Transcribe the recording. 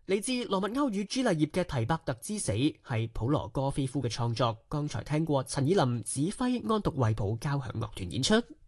嚟自羅密歐與朱麗葉嘅提伯特之死係普羅戈菲夫嘅創作。剛才聽過陳以琳指揮安獨衛普交響樂團演出。